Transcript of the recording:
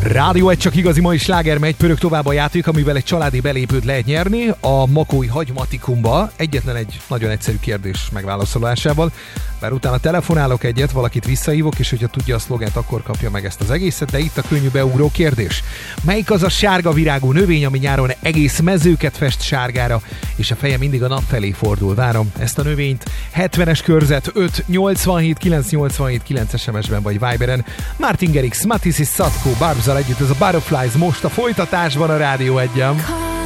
Rádió egy csak igazi mai sláger megy, pörög tovább a játék, amivel egy családi belépőt lehet nyerni a Makói Hagymatikumba. Egyetlen egy nagyon egyszerű kérdés megválaszolásával, bár utána telefonálok egyet, valakit visszahívok, és hogyha tudja a szlogent, akkor kapja meg ezt az egészet, de itt a könnyű beugró kérdés. Melyik az a sárga virágú növény, ami nyáron egész mezőket fest sárgára, és a feje mindig a nap felé fordul? Várom ezt a növényt. 70-es körzet 5 87 987 9 SMS-ben vagy Viberen. Martin Garrix, Matisse és Szatko, Barbzal együtt ez a Butterflies most a folytatásban a Rádió 1-en.